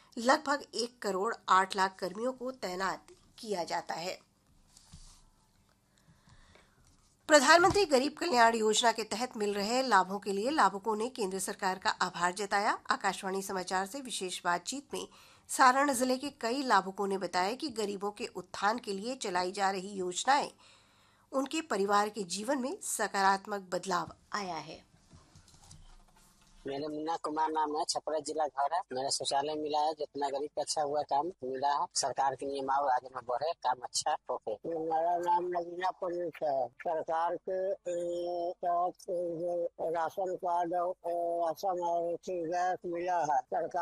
लगभग 1 करोड़ 8 लाख कर्मियों को तैनात किया जाता है। प्रधानमंत्री गरीब कल्याण योजना के तहत मिल रहे लाभों के लिए लाभुकों ने केंद्र सरकार का आभार जताया। आकाशवाणी समाचार से विशेष बातचीत में सारण जिले के कई लाभुकों ने बताया कि गरीबों के उत्थान के लिए चलाई जा रही योजनाएं उनके परिवार के जीवन में सकारात्मक बदलाव आया है। मेरे मुन्ना कुमार नाम है, छपरा जिला घर है। मेरा शौचालय मिला है, जितना गरीब का अच्छा हुआ काम मिला है। सरकार के नियमावली आगे में बढ़े, काम अच्छा ओके। मेरा नाम नगीना पुलिस है। सरकार के राशन कार्ड राशन और गैस मिला है सरकार।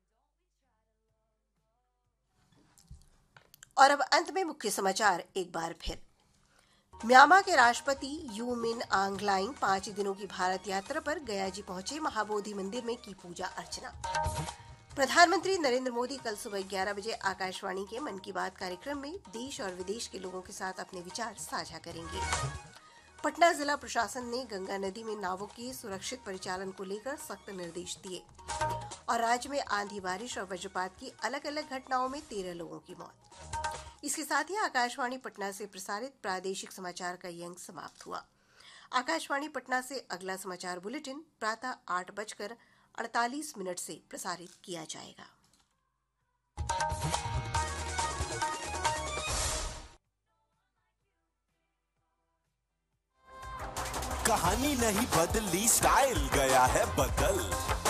और अब अंत में मुख्य समाचार एक बार फिर। म्यांमार के राष्ट्रपति यू मिन आंग लाइंग 5 दिनों की भारत यात्रा पर गया जी पहुंचे। महाबोधि मंदिर में की पूजा अर्चना। प्रधानमंत्री नरेंद्र मोदी कल सुबह 11 बजे आकाशवाणी के मन की बात कार्यक्रम में देश और विदेश के लोगों के साथ अपने विचार साझा करेंगे। पटना जिला प्रशासन ने गंगा नदी में नावों के सुरक्षित परिचालन को लेकर सख्त निर्देश दिए। और राज्य में आंधी, बारिश और वज्रपात की अलग अलग घटनाओं में 13 लोगों की मौत। इसके साथ ही आकाशवाणी पटना से प्रसारित प्रादेशिक समाचार का ये अंक समाप्त हुआ। आकाशवाणी पटना से अगला समाचार बुलेटिन प्रातः 8:48 से प्रसारित किया जाएगा। कहानी नहीं बदली, स्टाइल गया है बदल।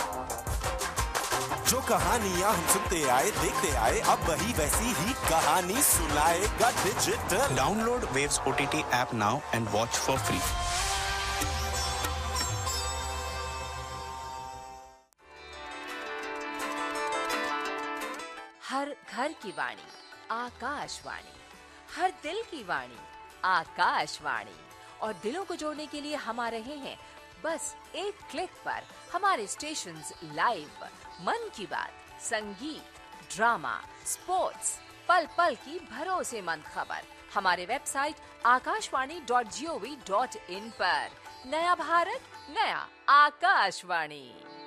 जो कहानियां हम सुनते आए, देखते आए, अब वही वैसी ही कहानी सुनाएगा digital. Download waves OTT app now and watch for free. हर घर की वाणी आकाशवाणी, हर दिल की वाणी आकाशवाणी। और दिलों को जोड़ने के लिए हम आ रहे हैं बस एक क्लिक पर। हमारे स्टेशंस लाइव, मन की बात, संगीत, ड्रामा, स्पोर्ट्स, पल पल की भरोसेमंद खबर हमारे वेबसाइट आकाशवाणी.gov.in पर। नया भारत, नया आकाशवाणी।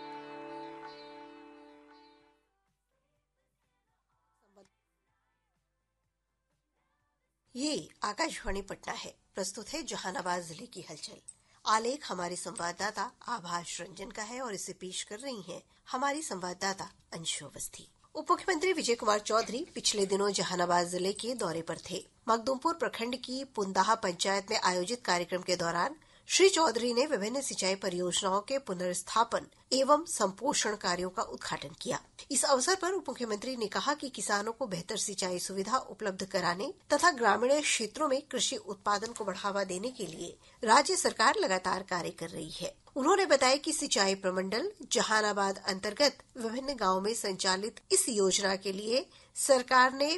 ये आकाशवाणी पटना है। प्रस्तुत है जहानाबाद जिले की हलचल। आलेख हमारे संवाददाता आभाष रंजन का है और इसे पेश कर रही हैं हमारी संवाददाता अंशु अवस्थी। उप मुख्यमंत्री विजय कुमार चौधरी पिछले दिनों जहानाबाद जिले के दौरे पर थे। मखदुमपुर प्रखंड की पुंदाहा पंचायत में आयोजित कार्यक्रम के दौरान श्री चौधरी ने विभिन्न सिंचाई परियोजनाओं के पुनर्स्थापन एवं संपोषण कार्यों का उद्घाटन किया। इस अवसर पर उप मुख्यमंत्री ने कहा कि किसानों को बेहतर सिंचाई सुविधा उपलब्ध कराने तथा ग्रामीण क्षेत्रों में कृषि उत्पादन को बढ़ावा देने के लिए राज्य सरकार लगातार कार्य कर रही है। उन्होंने बताया कि सिंचाई प्रमंडल जहानाबाद अंतर्गत विभिन्न गांवों में संचालित इस योजना के लिए सरकार ने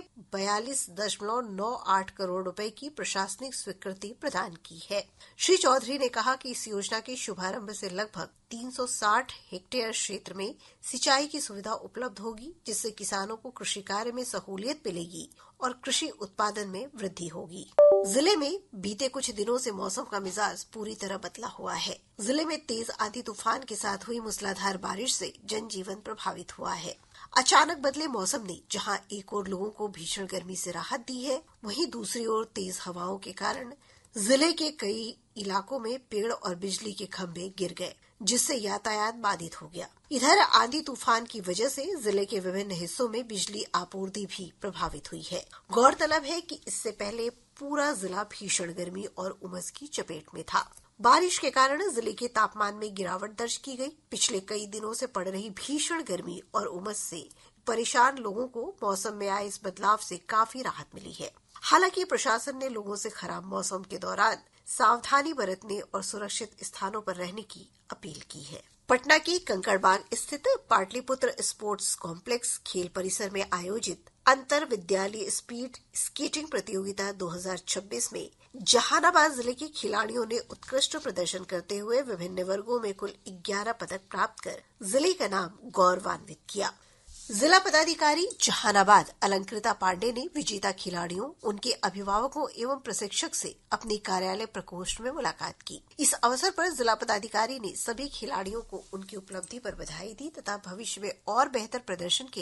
42.98 करोड़ रुपए की प्रशासनिक स्वीकृति प्रदान की है। श्री चौधरी ने कहा कि इस योजना के शुभारंभ से लगभग 360 हेक्टेयर क्षेत्र में सिंचाई की सुविधा उपलब्ध होगी, जिससे किसानों को कृषि कार्य में सहूलियत मिलेगी और कृषि उत्पादन में वृद्धि होगी। जिले में बीते कुछ दिनों से मौसम का मिजाज पूरी तरह बदला हुआ है। जिले में तेज आंधी तूफान के साथ हुई मूसलाधार बारिश से जनजीवन प्रभावित हुआ है। अचानक बदले मौसम ने जहां एक ओर लोगों को भीषण गर्मी से राहत दी है, वहीं दूसरी ओर तेज हवाओं के कारण जिले के कई इलाकों में पेड़ और बिजली के खंभे गिर गए, जिससे यातायात बाधित हो गया। इधर आंधी तूफान की वजह से जिले के विभिन्न हिस्सों में बिजली आपूर्ति भी प्रभावित हुई है। गौरतलब है कि इससे पहले पूरा जिला भीषण गर्मी और उमस की चपेट में था। बारिश के कारण जिले के तापमान में गिरावट दर्ज की गई। पिछले कई दिनों से पड़ रही भीषण गर्मी और उमस से परेशान लोगों को मौसम में आए इस बदलाव से काफी राहत मिली है। हालांकि प्रशासन ने लोगों से खराब मौसम के दौरान सावधानी बरतने और सुरक्षित स्थानों पर रहने की अपील की है। पटना की कंकड़बाग स्थित पाटलिपुत्र स्पोर्ट्स कॉम्प्लेक्स खेल परिसर में आयोजित अंतर विद्यालय स्पीड स्केटिंग प्रतियोगिता 2026 में जहानाबाद जिले के खिलाड़ियों ने उत्कृष्ट प्रदर्शन करते हुए विभिन्न वर्गों में कुल 11 पदक प्राप्त कर जिले का नाम गौरवान्वित किया। जिला पदाधिकारी जहानाबाद अलंकृता पांडे ने विजेता खिलाड़ियों, उनके अभिभावकों एवं प्रशिक्षक से अपने कार्यालय प्रकोष्ठ में मुलाकात की। इस अवसर पर जिला पदाधिकारी ने सभी खिलाड़ियों को उनकी उपलब्धि पर बधाई दी तथा भविष्य में और बेहतर प्रदर्शन के